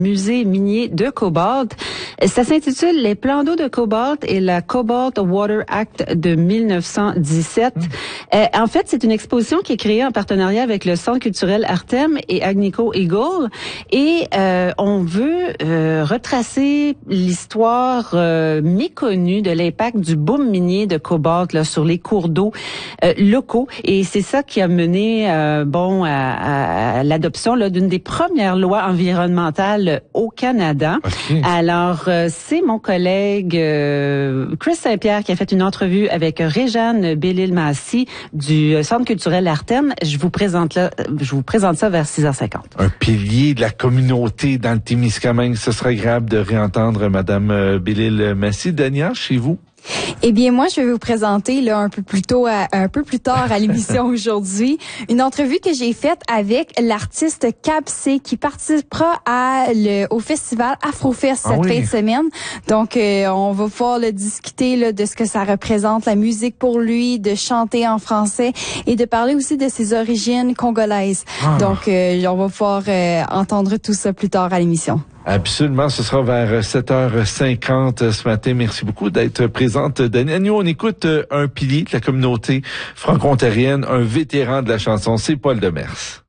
musée minier de cobalt. Ça s'intitule Les plans d'eau de cobalt et la Cobalt Water Act de 1917. En fait, c'est une exposition qui est créée en partenariat avec le Centre culturel Artem et Agnico Eagle. Et on veut retracer l'histoire méconnue de l'impact du boom minier de cobalt là, sur les cours d'eau locaux. Et c'est ça qui a mené à l'adoption là, d'une des premières lois environnementales au Canada. Okay. Alors, c'est mon collègue Chris Saint-Pierre qui a fait une entrevue avec Réjeanne Bellil-Massy du Centre culturel Artem. Je vous présente ça vers 6h50. Un pilier de la communauté dans le Témiscamingue. Ce serait agréable de réentendre Madame Bellil-Massy. Dania, chez vous? Eh bien, moi, je vais vous présenter là un peu plus tard à l'émission aujourd'hui une entrevue que j'ai faite avec l'artiste Cab C qui participera au festival Afrofest cette fin de semaine. Donc, on va pouvoir discuter là, de ce que ça représente, la musique pour lui, de chanter en français et de parler aussi de ses origines congolaises. Donc, on va pouvoir entendre tout ça plus tard à l'émission. Absolument, ce sera vers 7h50 ce matin. Merci beaucoup d'être présente, Dania. Nous, on écoute un pilier de la communauté franco-ontarienne, un vétéran de la chanson, c'est Paul Demers.